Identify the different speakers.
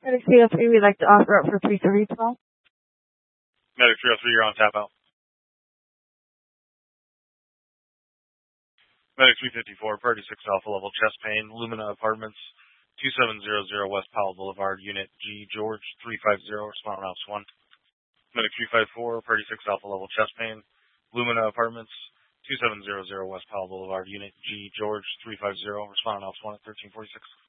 Speaker 1: Medic 303, we'd like to offer up for 332.
Speaker 2: Medic 303, you're on tap out. Medic 354, Party 6 Alpha level chest pain, Lumina Apartments, 2700 West Powell Boulevard, Unit G, George 350, respond on Ops 1. Medic 354, Party 6 Alpha level chest pain, Lumina Apartments, 2700 West Powell Boulevard, Unit G, George 350, respond on Ops 1 at 1346.